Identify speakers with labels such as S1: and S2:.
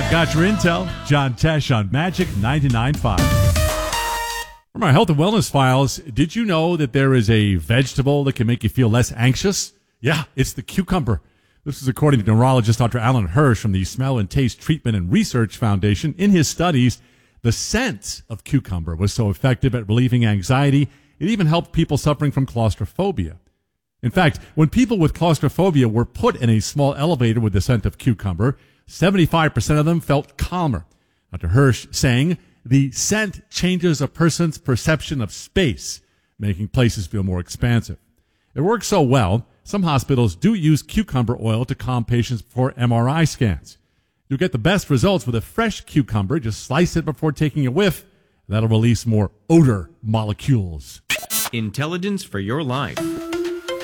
S1: Got your intel. John Tesh on Magic 99.5. From our health and wellness files, did you know that there is a vegetable that can make you feel less anxious? Yeah, it's the cucumber. This is according to neurologist Dr. Alan Hirsch from the Smell and Taste Treatment and Research Foundation. In his studies, the scent of cucumber was so effective at relieving anxiety, it even helped people suffering from claustrophobia. In fact, when people with claustrophobia were put in a small elevator with the scent of cucumber, 75% of them felt calmer. Dr. Hirsch saying the scent changes a person's perception of space, making places feel more expansive. It works so well, some hospitals do use cucumber oil to calm patients before MRI scans. You'll get the best results with a fresh cucumber. Just slice it before taking a whiff. That'll release more odor molecules.
S2: Intelligence for your life.